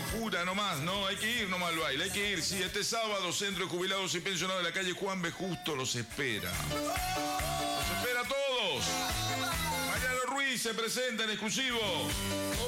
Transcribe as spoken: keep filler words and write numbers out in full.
Jura nomás, no, hay que ir nomás al baile, hay que ir. Sí, este sábado, Centro de Jubilados y Pensionados de la calle Juan B. Justo los espera. Los espera a todos. Mariano Ruiz se presenta en exclusivo.